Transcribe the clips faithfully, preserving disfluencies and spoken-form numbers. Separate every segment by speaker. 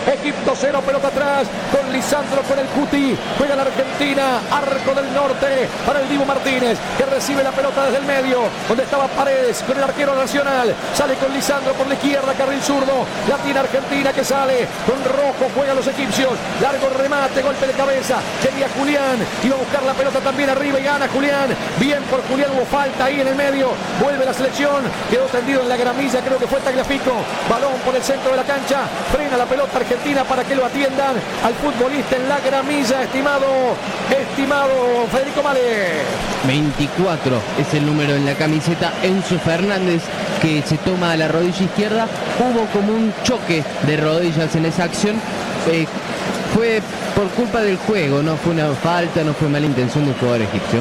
Speaker 1: Egipto cero, pelota atrás con Lisandro, con el Cuti. Juega la Argentina, arco del norte para el Dibu Martínez, que recibe la pelota desde el medio, donde estaba Paredes con el arquero nacional. Sale con Lisandro por la izquierda, carril zurdo. La tiene Argentina, que sale con rojo, juegan los egipcios. Largo remate, golpe de cabeza. Quería Julián, iba a buscar la pelota también arriba y gana Julián. Bien por Julián, hubo falta ahí en el medio. Vuelve la selección, quedó tendido en la gramilla, creo que fue Tagliafico. Balón por el centro de la cancha, frena la pelota Argentina para que lo atiendan al futbolista en la gramilla, estimado, estimado Federico Male.
Speaker 2: veinticuatro es el número en la camiseta. Enzo Fernández, que se toma a la rodilla izquierda. Hubo como un choque de rodillas en esa acción. Eh, fue por culpa del juego, no fue una falta, no fue mala intención del jugador egipcio.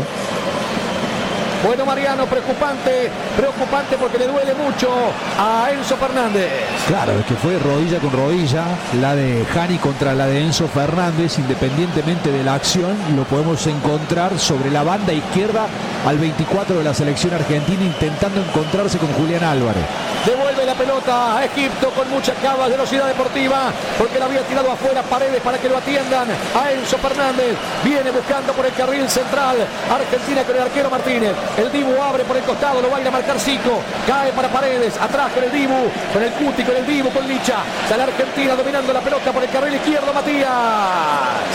Speaker 1: Bueno, Mariano, preocupante, preocupante porque le duele mucho a Enzo Fernández.
Speaker 3: Claro, es que fue rodilla con rodilla, la de Hani contra la de Enzo Fernández. Independientemente de la acción, lo podemos encontrar sobre la banda izquierda al veinticuatro de la selección argentina, intentando encontrarse con Julián Álvarez.
Speaker 1: Devuelve la pelota a Egipto con mucha cava, velocidad deportiva, porque la había tirado afuera Paredes para que lo atiendan a Enzo Fernández. Viene buscando por el carril central Argentina con el arquero Martínez. El Dibu abre por el costado, lo va a ir a marcar Zico. Cae para Paredes, atrás con el Dibu, con el Cuti, con el Dibu, con Licha. Sale Argentina dominando la pelota por el carril izquierdo, Matías.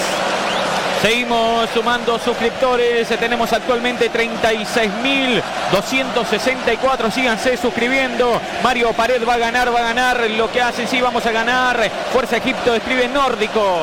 Speaker 4: Seguimos sumando suscriptores, tenemos actualmente treinta y seis mil doscientos sesenta y cuatro, síganse suscribiendo. Mario Pared va a ganar, va a ganar, lo que hacen, sí, vamos a ganar. Fuerza Egipto, escribe nórdico.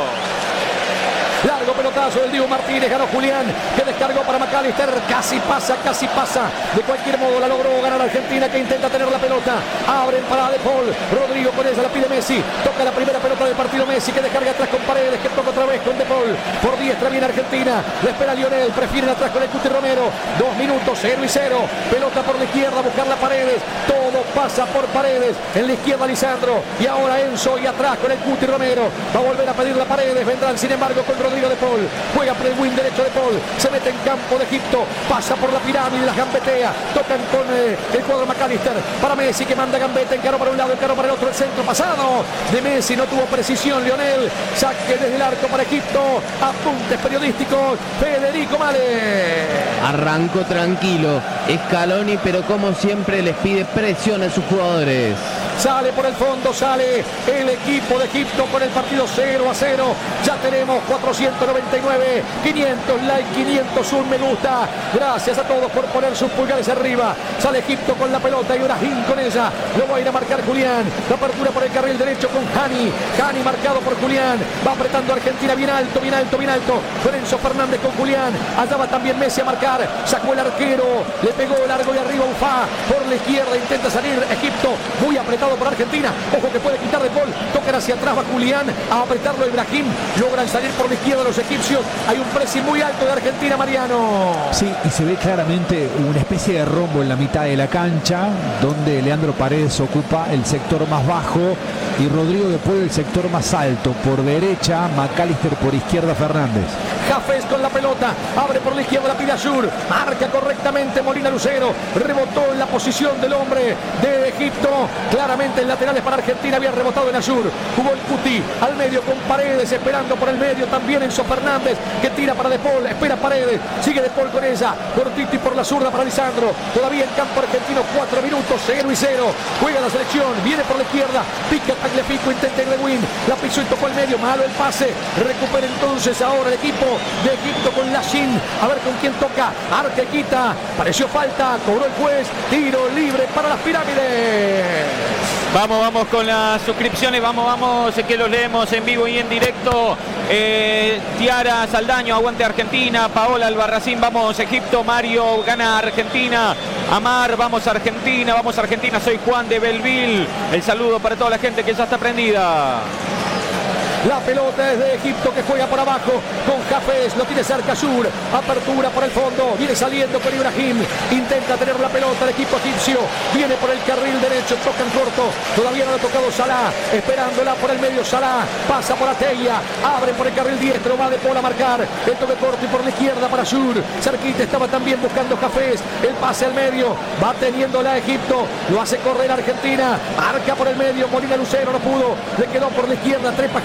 Speaker 1: Largo pelotazo del Dibu Martínez, ganó Julián, que descargó para McAllister, casi pasa, casi pasa. De cualquier modo la logró ganar Argentina, que intenta tener la pelota. Abren para De Paul, Rodrigo con ella, la pide Messi. Toca la primera pelota del partido Messi, que descarga atrás con Paredes, que toca otra vez con De Paul. Por diestra viene Argentina, le espera Lionel, prefieren atrás con el Cuti Romero. Dos minutos, cero y cero. Pelota por la izquierda, buscar la Paredes. Todo pasa por Paredes. En la izquierda Lisandro, y ahora Enzo, y atrás con el Cuti Romero. Va a volver a pedir la Paredes, vendrán sin embargo con Rodrigo De Paul, juega por el wing derecho de Paul, se mete en campo de Egipto, pasa por la pirámide, la gambetea, tocan con eh, el cuadro McAllister, para Messi, que manda gambeta, encaró para un lado, encaró para el otro, el centro pasado de Messi, no tuvo precisión Lionel, saque desde el arco para Egipto, apuntes periodísticos, Federico Male.
Speaker 2: Arrancó tranquilo Scaloni, pero como siempre les pide presión a sus jugadores.
Speaker 1: Sale por el fondo, sale el equipo de Egipto con el partido cero a cero. Ya tenemos cuatrocientos noventa y nueve, quinientos like, quinientos un me gusta. Gracias a todos por poner sus pulgares arriba. Sale Egipto con la pelota y Brahim con ella. Lo va a ir a marcar Julián. La apertura por el carril derecho con Hani. Hani marcado por Julián. Va apretando Argentina bien alto, bien alto, bien alto. Con Enzo Fernández con Julián. Allá va también Messi a marcar. Sacó el arquero. Le pegó largo y arriba Ufá. Por la izquierda intenta salir Egipto. Muy apretado por Argentina, ojo que puede quitar De Paul, tocan hacia atrás, va Julián a apretarlo Ibrahim, logran salir por la izquierda los egipcios, hay un pressing muy alto de Argentina, Mariano.
Speaker 3: Sí, y se ve claramente una especie de rombo en la mitad de la cancha, donde Leandro Paredes ocupa el sector más bajo y Rodrigo De Paul el sector más alto, por derecha McAllister, por izquierda Fernández.
Speaker 1: Jafes con la pelota, abre por la izquierda, la pide Ayur, marca correctamente Molina Lucero, rebotó en la posición del hombre de Egipto, claramente en laterales para Argentina, había rebotado en Ayur, jugó el Cuti al medio con Paredes, esperando por el medio también Enzo Fernández, que tira para De Paul, espera Paredes, sigue De Paul con ella, cortito y por la zurda para Lisandro, todavía en campo argentino, cuatro minutos, cero y cero, juega la selección, viene por la izquierda, pica Tagliafico, intenta ir de win, la pisó y tocó el medio, malo el pase, recupera entonces ahora el equipo de Egipto con Lashin, a ver con quién toca, Arquequita, pareció falta, cobró el juez, tiro libre para las pirámides.
Speaker 4: Vamos, vamos con las suscripciones, vamos, vamos, que los leemos en vivo y en directo. Eh, Tiara Saldaño, aguante Argentina. Paola Albarracín, vamos Egipto. Mario, gana Argentina. Amar, vamos Argentina, vamos Argentina. Soy Juan de Belville. El saludo para toda la gente que ya está prendida.
Speaker 1: La pelota es de Egipto, que juega por abajo con Jafes, lo tiene cerca Ayur, apertura por el fondo, viene saliendo con Ibrahim, intenta tener la pelota el equipo egipcio, viene por el carril derecho, toca en corto, todavía no lo ha tocado Salah, esperándola por el medio Salah, pasa por Ateya, abre por el carril diestro, va De Paul a marcar, el toque corto y por la izquierda para Ayur, cerquita estaba también buscando Jafes, el pase al medio, va teniéndola Egipto, lo hace correr Argentina, marca por el medio, Molina Lucero no pudo, le quedó por la izquierda, trepa